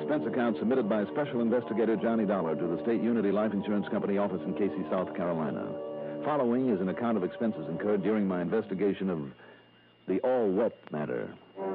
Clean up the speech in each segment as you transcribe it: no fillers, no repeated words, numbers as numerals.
expense account submitted by Special Investigator Johnny Dollar to the State Unity Life Insurance Company office in Casey, South Carolina. Following is an account of expenses incurred during my investigation of the all-wet matter.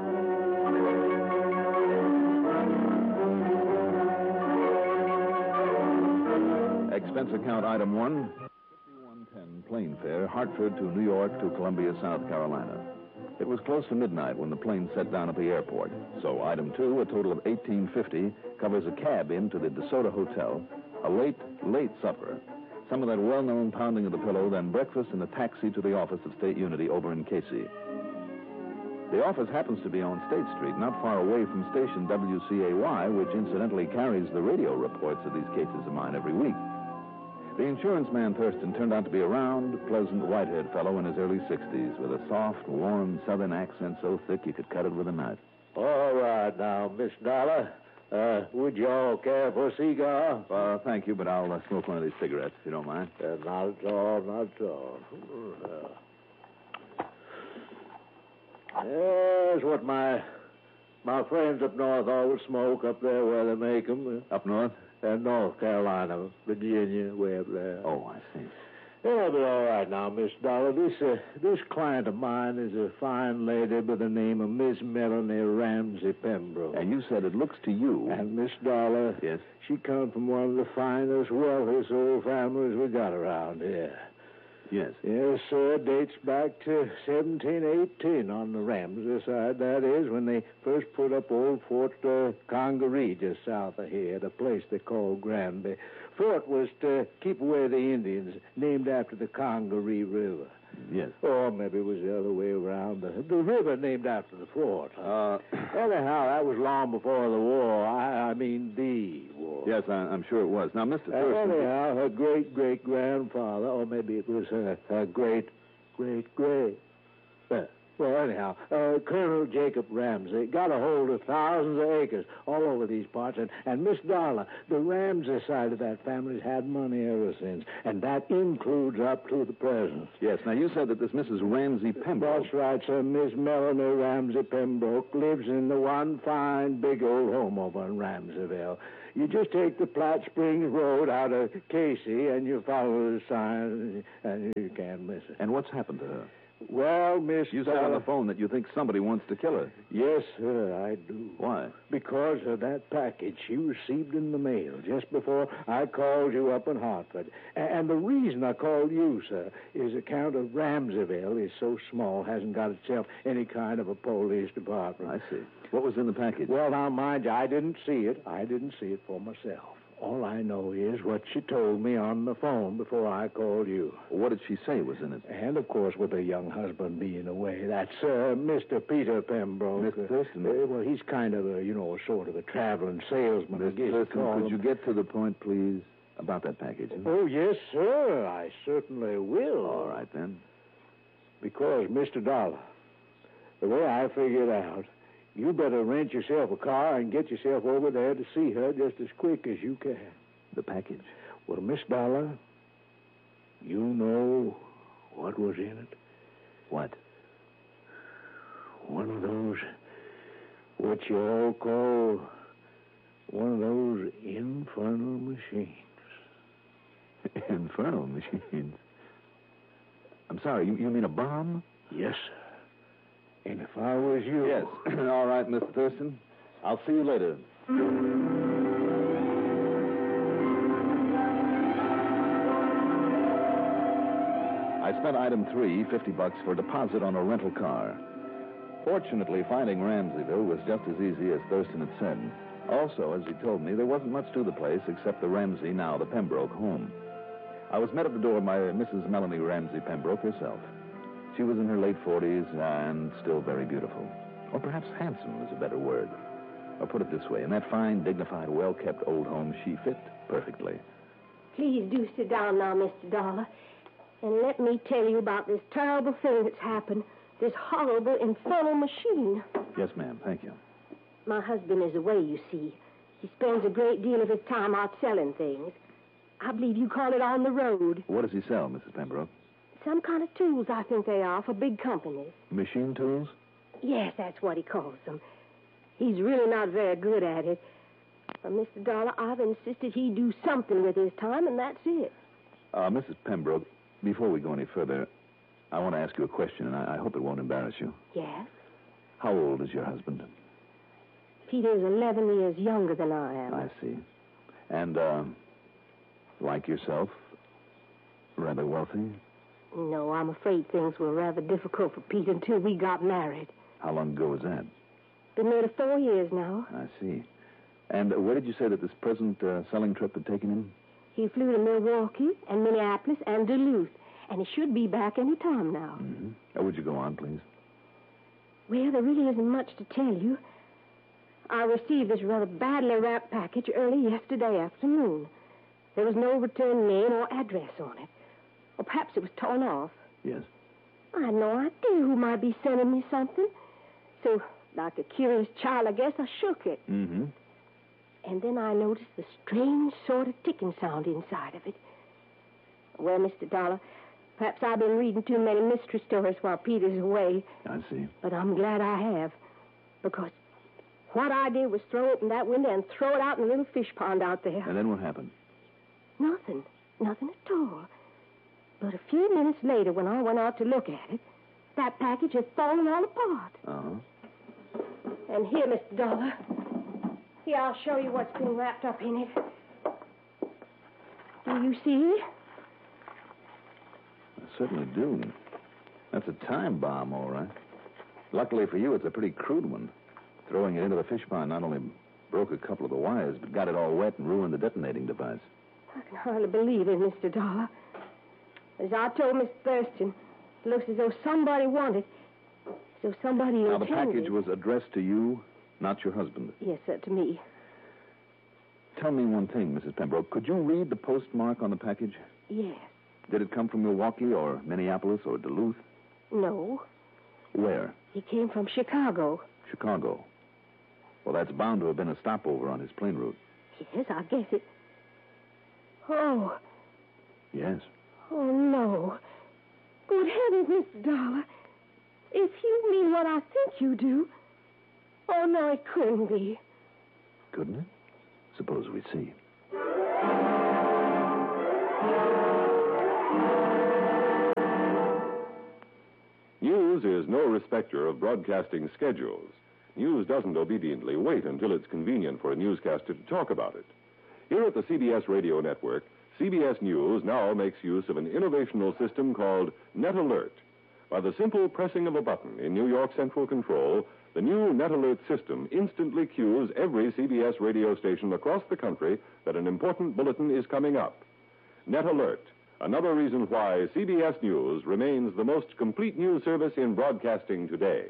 Expense account item 1, 5110 plane fare, Hartford to New York to Columbia, South Carolina. It was close to midnight when the plane set down at the airport. So item 2, a total of $18.50, covers a cab into the DeSoto Hotel, a late supper, some of that well-known pounding of the pillow, then breakfast and a taxi to the office of State Unity over in Casey. The office happens to be on State Street, not far away from station WCAY, which incidentally carries the radio reports of these cases of mine every week. The insurance man, Thurston, turned out to be a round, pleasant, white-haired fellow in his early 60s with a soft, warm southern accent so thick you could cut it with a knife. All right now, Miss Dollar. Would you all care for a cigar? Thank you, but I'll smoke one of these cigarettes, if you don't mind. Not at all, not at all. That's what my friends up north always smoke up there where they make them. Up north? North Carolina, Virginia, way up there. Oh, I see. Yeah, but all right now, Miss Dollar. This client of mine is a fine lady by the name of Miss Melanie Ramsey Pembroke. And you said it looks to you. And Miss Dollar. Yes? She come from one of the finest, wealthiest old families we got around here. Yes. Yes, sir. Dates back to 1718 on the Ramsey side, that is, when they first put up old Fort Congaree just south of here, the place they call Granby. Fort was to keep away the Indians, named after the Congaree River. Yes. Or maybe it was the other way around. The river named after the fort. Anyhow, that was long before the war. I mean the war. Yes, I'm sure it was. Now, Mr. Thurston... Anyhow, her great-great-grandfather, or maybe it was her great-great-great... Well, anyhow, Colonel Jacob Ramsey got a hold of thousands of acres all over these parts, and Miss Dollar, the Ramsey side of that family's had money ever since, and that includes up to the present. Yes, now you said that this Mrs. Ramsey Pembroke... That's right, sir. Miss Melanie Ramsey Pembroke lives in the one fine big old home over in Ramseyville. You just take the Platte Springs Road out of Casey, and you follow the sign, and you can't miss it. And what's happened to her? Well, Miss You said on the phone that you think somebody wants to kill her. Yes, sir, I do. Why? Because of that package she received in the mail just before I called you up in Hartford. And the reason I called you, sir, is account of Ramseyville is so small, hasn't got itself any kind of a police department. I see. What was in the package? Well, now, mind you, I didn't see it. I didn't see it for myself. All I know is what she told me on the phone before I called you. What did she say was in it? And, of course, with her young husband being away, that's Mr. Peter Pembroke. Mr. Thurston? Well, he's kind of a, sort of a traveling salesman. Mr. Thurston, could you get to the point, please, about that package? Oh, yes, sir. I certainly will. All right, then. Because, Mr. Dollar, the way I figure it out, you better rent yourself a car and get yourself over there to see her just as quick as you can. The package? Well, Miss Dollar, you know what was in it? What? One of those, what you all call, one of those infernal machines. Infernal machines? I'm sorry, you mean a bomb? Yes, sir. And if I was you... Yes. All right, Mr. Thurston. I'll see you later. I spent item 3, $50 for a deposit on a rental car. Fortunately, finding Ramseyville was just as easy as Thurston had said. Also, as he told me, there wasn't much to the place except the Ramsey, now the Pembroke, home. I was met at the door by Mrs. Melanie Ramsey Pembroke herself. She was in her late 40s and still very beautiful. Or perhaps handsome is a better word. Or put it this way, in that fine, dignified, well-kept old home, she fit perfectly. Please do sit down now, Mr. Dollar. And let me tell you about this terrible thing that's happened. This horrible, infernal machine. Yes, ma'am. Thank you. My husband is away, you see. He spends a great deal of his time out selling things. I believe you call it on the road. What does he sell, Mrs. Pembroke? Some kind of tools, I think they are, for big companies. Machine tools? Yes, that's what he calls them. He's really not very good at it. But, Mr. Dollar, I've insisted he do something with his time, and that's it. Mrs. Pembroke, before we go any further, I want to ask you a question, and I hope it won't embarrass you. Yes? How old is your husband? Peter is 11 years younger than I am. I see. And, like yourself, rather wealthy? No, I'm afraid things were rather difficult for Pete until we got married. How long ago was that? Been married 4 years now. I see. And where did you say that this present selling trip had taken him? He flew to Milwaukee and Minneapolis and Duluth, and he should be back any time now. Mm-hmm. Would you go on, please? Well, there really isn't much to tell you. I received this rather badly wrapped package early yesterday afternoon. There was no return name or address on it. Or perhaps it was torn off. Yes. I had no idea who might be sending me something. So, like a curious child, I guess I shook it. Mm-hmm. And then I noticed the strange sort of ticking sound inside of it. Well, Mr. Dollar, perhaps I've been reading too many mystery stories while Peter's away. I see. But I'm glad I have. Because what I did was throw open that window and throw it out in the little fish pond out there. And then what happened? Nothing. Nothing at all. But a few minutes later, when I went out to look at it, that package had fallen all apart. Uh-huh. And here, Mr. Dollar. Here, I'll show you what's been wrapped up in it. Do you see? I certainly do. That's a time bomb, all right. Luckily for you, it's a pretty crude one. Throwing it into the fish pond not only broke a couple of the wires, but got it all wet and ruined the detonating device. I can hardly believe it, Mr. Dollar. As I told Miss Thurston, it looks as though somebody wanted, as though somebody Now, intended. the package was addressed to you, not your husband. Yes, sir, to me. Tell me one thing, Mrs. Pembroke. Could you read the postmark on the package? Yes. Did it come from Milwaukee or Minneapolis or Duluth? No. Where? He came from Chicago. Chicago. Well, that's bound to have been a stopover on his plane route. Yes, I guess it. Oh. Yes. Oh, no. Good heavens, Mr. Dollar. If you mean what I think you do. Oh, no, it couldn't be. Couldn't it? Suppose we see. News is no respecter of broadcasting schedules. News doesn't obediently wait until it's convenient for a newscaster to talk about it. Here at the CBS Radio Network, CBS News now makes use of an innovational system called Net Alert. By the simple pressing of a button in New York Central Control, the new Net Alert system instantly cues every CBS radio station across the country that an important bulletin is coming up. Net Alert, another reason why CBS News remains the most complete news service in broadcasting today.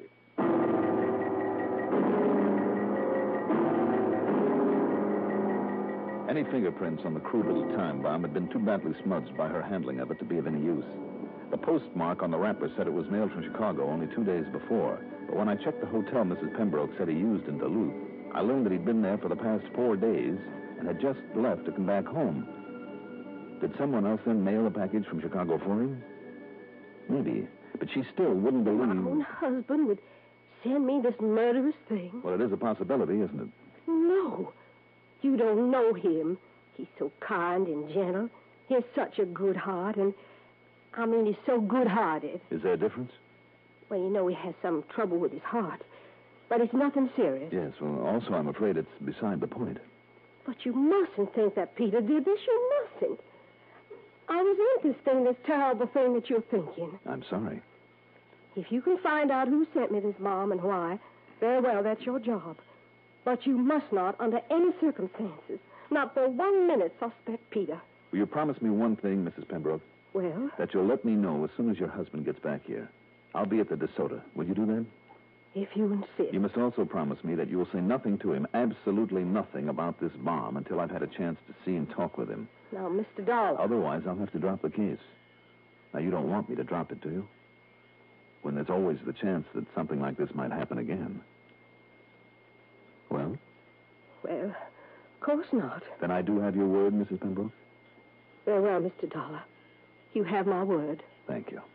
Any fingerprints on the crude little time bomb had been too badly smudged by her handling of it to be of any use. The postmark on the wrapper said it was mailed from Chicago only 2 days before. But when I checked the hotel Mrs. Pembroke said he used in Duluth, I learned that he'd been there for the past 4 days and had just left to come back home. Did someone else then mail a package from Chicago for him? Maybe. But she still wouldn't believe... My own husband would send me this murderous thing. Well, it is a possibility, isn't it? No. You don't know him. He's so kind and gentle. He has such a good heart, and... I mean, he's so good-hearted. Is there a difference? Well, you know he has some trouble with his heart. But it's nothing serious. Yes, well, also I'm afraid it's beside the point. But you mustn't think that Peter did this. You mustn't. I resent this terrible thing that you're thinking. I'm sorry. If you can find out who sent me this bomb and why, very well, that's your job. But you must not, under any circumstances, not for 1 minute, suspect Peter. Will you promise me one thing, Mrs. Pembroke? Well? That you'll let me know as soon as your husband gets back here. I'll be at the DeSoto. Will you do that? If you insist. You must also promise me that you will say nothing to him, absolutely nothing about this bomb until I've had a chance to see and talk with him. Now, Mr. Dollar. Otherwise, I'll have to drop the case. Now, you don't want me to drop it, do you? When there's always the chance that something like this might happen again. Well? Well, of course not. Then I do have your word, Mrs. Pembroke? Very well, Mr. Dollar. You have my word. Thank you.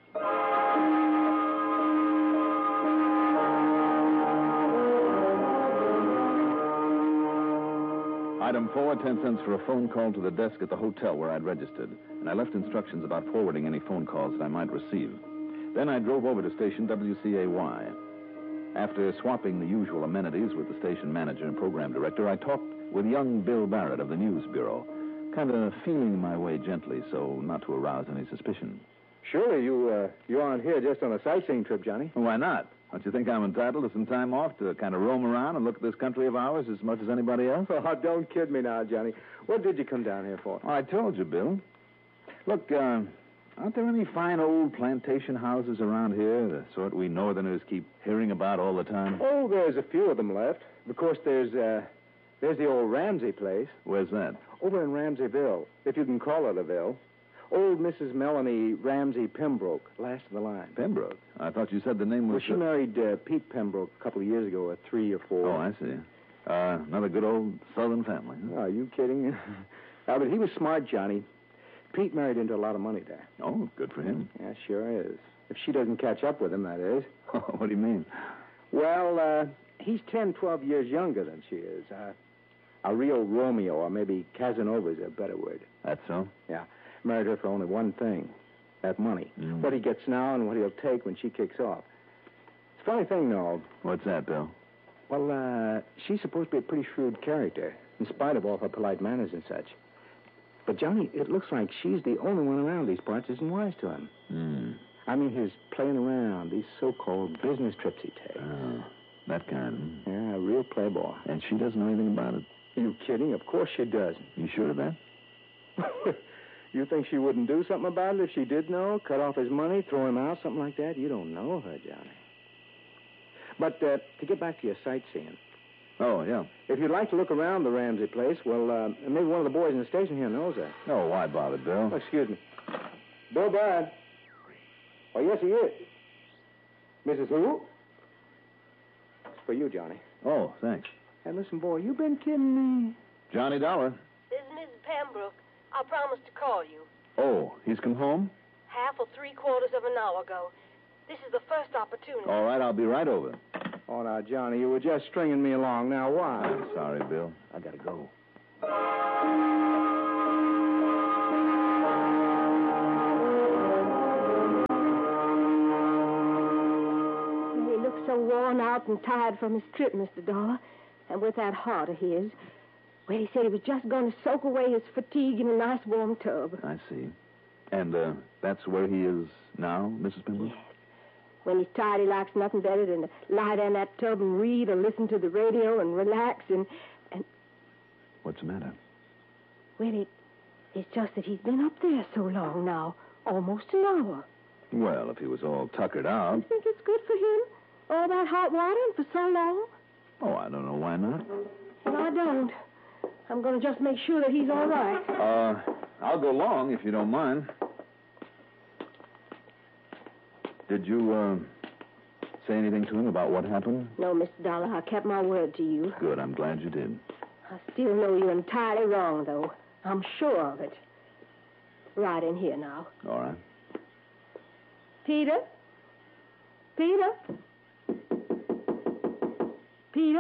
Item 4, 10 cents for a phone call to the desk at the hotel where I'd registered, and I left instructions about forwarding any phone calls that I might receive. Then I drove over to station WCAY. After swapping the usual amenities with the station manager and program director, I talked with young Bill Barrett of the News Bureau, kind of feeling my way gently so not to arouse any suspicion. Surely you aren't here just on a sightseeing trip, Johnny. Why not? Don't you think I'm entitled to some time off to kind of roam around and look at this country of ours as much as anybody else? Oh, don't kid me now, Johnny. What did you come down here for? Oh, I told you, Bill. Look, aren't there any fine old plantation houses around here, the sort we Northerners keep hearing about all the time? Oh, there's a few of them left. Of course, there's the old Ramsey place. Where's that? Over in Ramseyville, if you can call it a ville. Old Mrs. Melanie Ramsey Pembroke, last of the line. Pembroke? I thought you said the name was... Well, she married Pete Pembroke a couple of years ago, at 3 or 4. Oh, I see. Another good old Southern family. Huh? Oh, are you kidding? But he was smart, Johnny. Pete married into a lot of money there. Oh, good for him. Yeah, sure is. If she doesn't catch up with him, that is. What do you mean? Well, he's 10, 12 years younger than she is. A real Romeo, or maybe Casanova is a better word. That's so? Yeah. Married her for only one thing, that money. Mm. What he gets now and what he'll take when she kicks off. It's a funny thing, though. What's that, Bill? Well, she's supposed to be a pretty shrewd character, in spite of all her polite manners and such. But, Johnny, it looks like she's the only one around these parts isn't wise to him. Hmm. I mean, his playing around, these so-called business trips he takes. Oh, that kind. Yeah, a real playboy. And she doesn't know anything about it? Are you kidding? Of course she doesn't. You sure of that? You think she wouldn't do something about it if she did know? Cut off his money, throw him out, something like that? You don't know her, Johnny. But to get back to your sightseeing. Oh, yeah. If you'd like to look around the Ramsey place, well, maybe one of the boys in the station here knows that. Oh, why bother, Bill? Oh, excuse me. Bill Brad. Oh, yes, he is. Mrs. Who? It's for you, Johnny. Oh, thanks. Hey, listen, boy, you been kidding me? Johnny Dollar. This is Mrs. Pembroke. I promised to call you. Oh, he's come home? Half or 3/4 of an hour ago. This is the first opportunity. All right, I'll be right over. Oh, now, Johnny, you were just stringing me along. Now, why? I'm sorry, Bill. I gotta go. He looks so worn out and tired from his trip, Mr. Dollar. And with that heart of his... Well, he said he was just going to soak away his fatigue in a nice warm tub. I see. And, that's where he is now, Mrs. Pembroke? Yes. When he's tired, he likes nothing better than to lie there in that tub and read or listen to the radio and relax and... What's the matter? Well, it's just that he's been up there so long now. Almost an hour. Well, if he was all tuckered out... You think it's good for him? All that hot water and for so long? Oh, I don't know why not. Well, I don't. I'm going to just make sure that he's all right. I'll go along if you don't mind. Did you, say anything to him about what happened? No, Mr. Dollar, I kept my word to you. Good, I'm glad you did. I still know you're entirely wrong, though. I'm sure of it. Right in here now. All right. Peter? Peter? Peter?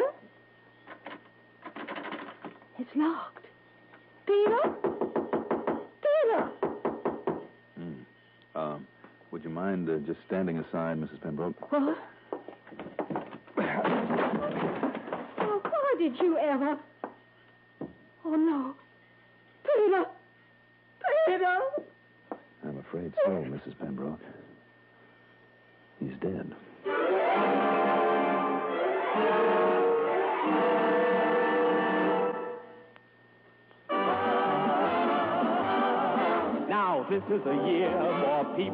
It's locked. Peter? Peter! Would you mind just standing aside, Mrs. Pembroke? What? Oh, why did you ever? Oh, no. Peter! Peter! I'm afraid so, Mrs. Pembroke. He's dead. Now, this is a year more people